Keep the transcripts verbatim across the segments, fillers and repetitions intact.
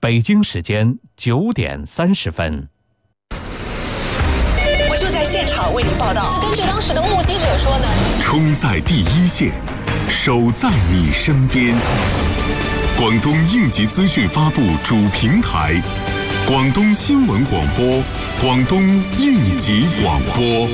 北京时间九点三十分。 我就在现场为您报道。 根据当时的目击者说呢， 冲在第一线，守在你身边。广东应急资讯发布主平台，广东新闻广播，广东应急广播。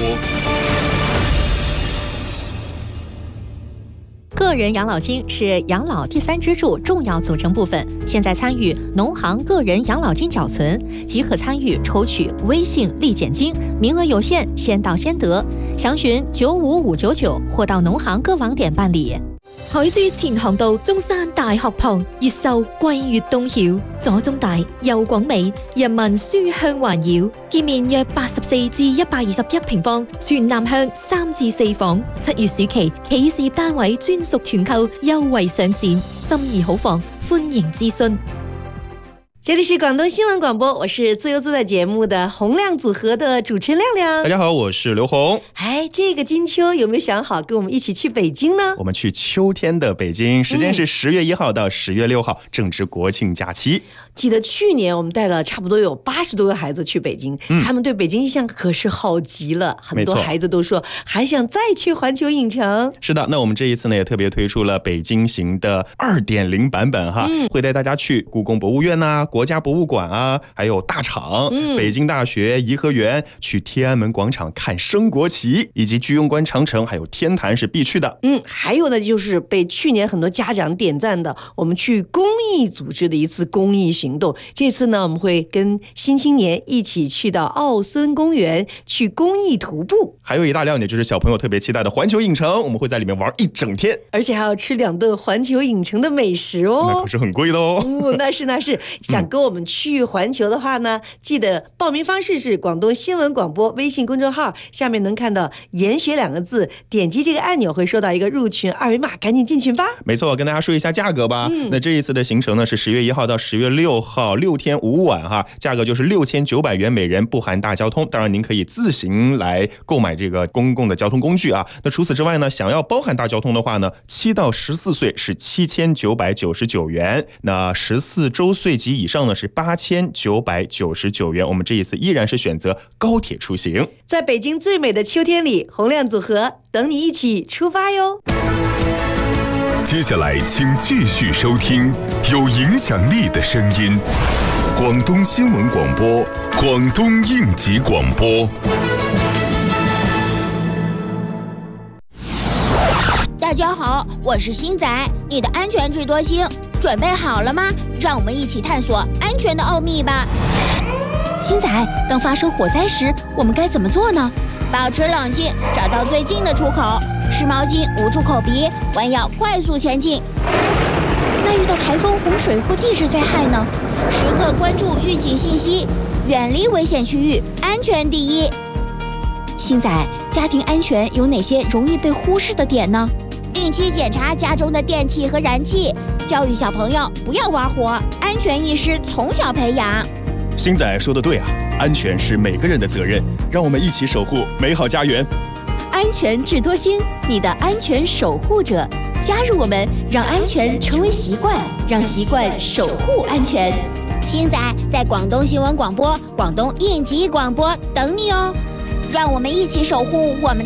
个人养老金是养老第三支柱重要组成部分，现在参与农行个人养老金缴存即可参与抽取微信立减金，名额有限，先到先得。详询九五五九九或到農行各網點辦理。 海珠前航道中山大學旁，越秀貴越東曉，左中大右廣美，人民書香環繞。建面約八十四至一百二十一平方，全南向三至四房。七月暑期企事業單位專屬團購優惠上線，心儀好房，歡迎諮詢。 这里是广东新闻广播，我是自由自在节目的洪亮组合的主持人亮亮。 大家好，我是刘红。 哎，这个金秋有没有想好跟我们一起去北京呢？ 我们去秋天的北京，时间是十月一号到十月六号，正值国庆假期。 记得去年我们带了差不多有八十多个孩子去北京、嗯、他们对北京印象可是好极了，很多孩子都说还想再去环球影城。 是的，那我们这一次呢也特别推出了北京行的 二点零 版本哈、嗯，会带大家去故宫博物院啊、国家博物馆啊，还有大厂、嗯、北京大学、颐和园，去天安门广场看升国旗，以及居庸关长城还有天坛是必去的。 嗯，还有呢就是被去年很多家长点赞的，我们去公益组织的一次公益行动。这次呢我们会跟新青年一起去到奥森公园去公益徒步， 还有一大亮点就是小朋友特别期待的环球影城，我们会在里面玩一整天， 而且还要吃两顿环球影城的美食哦， 那可是很贵的哦。 哦，那是那是。想跟我们去环球的话呢、嗯、记得报名方式是广东新闻广播微信公众号，下面能看到研学两个字，点击这个按钮会收到一个入群二维码，赶紧进群吧。 没错，跟大家说一下价格吧、嗯、那这一次的行程呢是十月一号到十月六号，六天五晚哈，价格就是六千九百元每人，不含大交通。当然您可以自行来购买这个公共的交通工具啊。那除此之外呢，想要包含大交通的话呢，七到十四岁是七千九百九十九元，那十四周岁及以上呢是八千九百九十九元。我们这一次依然是选择高铁出行， 在北京最美的秋天里，洪亮组合等你一起出发哟。 接下来请继续收听有影响力的声音，广东新闻广播，广东应急广播。 大家好，我是星仔，你的安全智多星，准备好了吗？让我们一起探索安全的奥秘吧。 星仔，当发生火灾时，我们该怎么做呢？ 保持冷静，找到最近的出口，湿毛巾捂住口鼻，弯腰快速前进。 那遇到台风、洪水或地质灾害呢？ 时刻关注预警信息，远离危险区域，安全第一。 星仔，家庭安全有哪些容易被忽视的点呢？ 定期检查家中的电器和燃气，教育小朋友不要玩火，安全意识从小培养。 星仔说的对啊，安全是每个人的责任，让我们一起守护美好家园。 安全智多星，你的安全守护者，加入我们，让安全成为习惯，让习惯守护安全。 星仔在广东新闻广播、广东应急广播等你哦，让我们一起守护我们的